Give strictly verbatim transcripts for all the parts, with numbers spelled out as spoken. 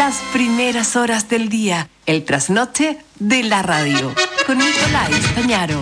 Las primeras horas del día, el trasnoche de la radio, con Nicolás Pañaro.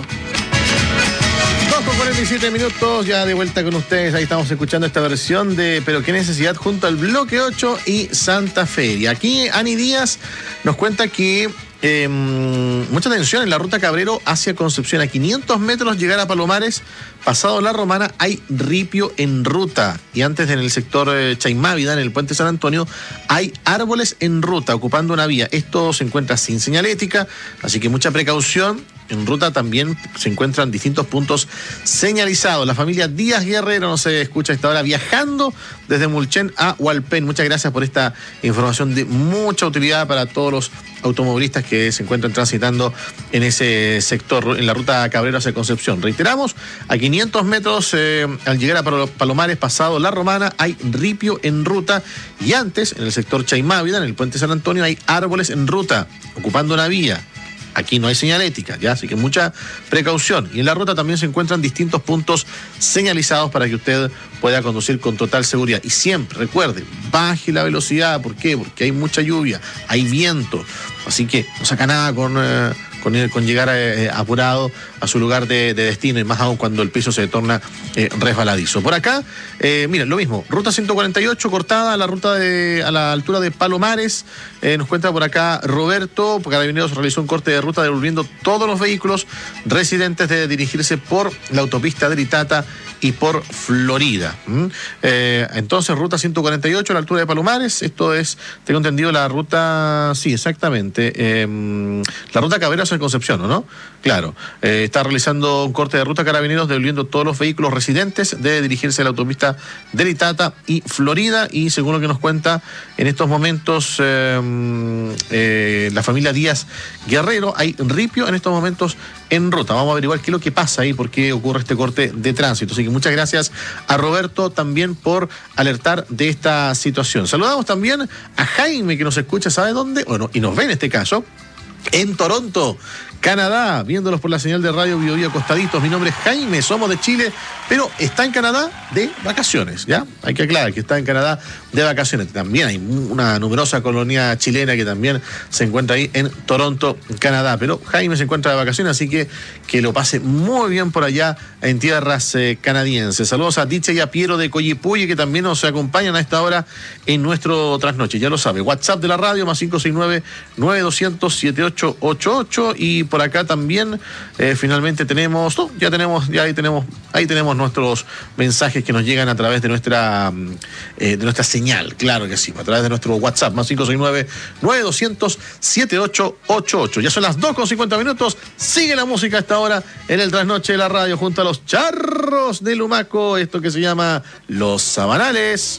dos con cuarenta y siete minutos, ya de vuelta con ustedes. Ahí estamos escuchando esta versión de Pero qué necesidad junto al Bloque ocho y Santa Fe. Y aquí Ani Díaz nos cuenta que eh, mucha tensión en la ruta Cabrero hacia Concepción. A quinientos metros llegar a Palomares, pasado La Romana, hay ripio en ruta. Y antes, en el sector eh, Chaimávida, en el puente San Antonio, hay árboles en ruta, ocupando una vía. Esto se encuentra sin señalética, así que mucha precaución. En ruta también se encuentran distintos puntos señalizados. La familia Díaz Guerrero nos escucha a esta hora viajando desde Mulchen a Hualpén. Muchas gracias por esta información de mucha utilidad para todos los automovilistas que se encuentran transitando en ese sector, en la ruta Cabrero hacia Concepción. Reiteramos, a quinientos metros eh, al llegar a Palomares, pasado La Romana, hay ripio en ruta. Y antes, en el sector Chaimávida, en el puente San Antonio, hay árboles en ruta, ocupando una vía. Aquí no hay señalética, ¿ya? Así que mucha precaución. Y en la ruta también se encuentran distintos puntos señalizados para que usted pueda conducir con total seguridad. Y siempre, recuerde, baje la velocidad. ¿Por qué? Porque hay mucha lluvia, hay viento. Así que no saca nada con, eh, con, con llegar eh, apurado a su lugar de, de destino, y más aún cuando el piso se torna eh, resbaladizo. Por acá, eh, miren, lo mismo, ruta ciento cuarenta y ocho cortada a la ruta de, a la altura de Palomares. Eh, nos cuenta por acá Roberto, porque Carabineros realizó un corte de ruta devolviendo todos los vehículos residentes de dirigirse por la autopista de Itata y por Florida. ¿Mm? Eh, entonces, ruta ciento cuarenta y ocho a la altura de Palomares. Esto es, tengo entendido, la ruta, sí, exactamente, eh, la ruta Cabrero hacia Concepción, ¿no? Claro, eh, está realizando un corte de ruta Carabineros devolviendo todos los vehículos residentes de dirigirse a la autopista de Itata y Florida. Y según lo que nos cuenta en estos momentos eh, eh, la familia Díaz Guerrero, hay ripio en estos momentos en ruta. Vamos a averiguar qué es lo que pasa ahí, por qué ocurre este corte de tránsito. Así que muchas gracias a Roberto también por alertar de esta situación. Saludamos también a Jaime, que nos escucha, ¿sabe dónde? Bueno, y nos ve en este caso en Toronto, Canadá, viéndolos por la señal de radio Bio Bio Acostaditos. Mi nombre es Jaime, somos de Chile, pero está en Canadá de vacaciones, ¿ya? Hay que aclarar que está en Canadá de vacaciones. También hay una numerosa colonia chilena que también se encuentra ahí en Toronto, Canadá. Pero Jaime se encuentra de vacaciones, así que que lo pase muy bien por allá en tierras eh, canadienses. Saludos a Dicha y a Piero de Coyipuyi, que también nos acompañan a esta hora en nuestro trasnoche. Ya lo sabe, WhatsApp de la radio, más cinco seis nueve, nueve dos cero cero, siete ocho ocho ocho. Y por acá también eh, finalmente tenemos, no, ya tenemos, ya ahí tenemos, ahí tenemos nuestros mensajes que nos llegan a través de nuestra eh, de nuestra señal, claro que sí, a través de nuestro WhatsApp, más cinco seis nueve, nueve dos cero cero, siete ocho ocho ocho. Ya son las dos con cincuenta minutos, sigue la música a esta hora en el trasnoche de la radio junto a los Charros de Lumaco, esto que se llama Los Sabanales.